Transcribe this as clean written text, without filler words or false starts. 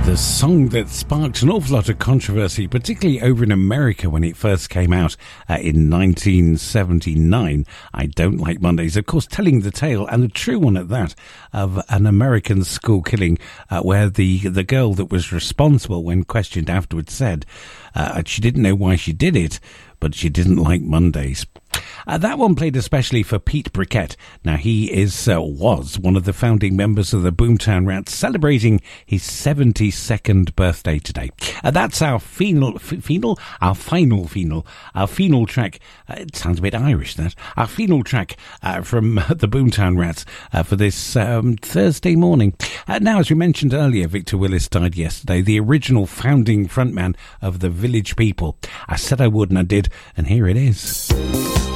The song that sparked an awful lot of controversy, particularly over in America when it first came out in 1979. I Don't Like Mondays, of course, telling the tale, and a true one at that, of an American school killing where the girl that was responsible, when questioned afterwards, said she didn't know why she did it, but she didn't like Mondays. That one played especially for Pete Briquette. Now, he was one of the founding members of the Boomtown Rats, celebrating his 72nd birthday today. That's our final track. It sounds a bit Irish, that. Our final track from the Boomtown Rats for this Thursday morning. Now, as we mentioned earlier, Victor Willis died yesterday, the original founding frontman of the Village People. I said I would and I did, and here it is.